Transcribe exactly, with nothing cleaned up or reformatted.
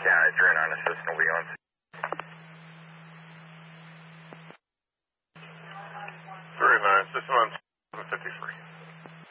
County, three nine assistant will be on. three nine, assistant on seven fifty-three.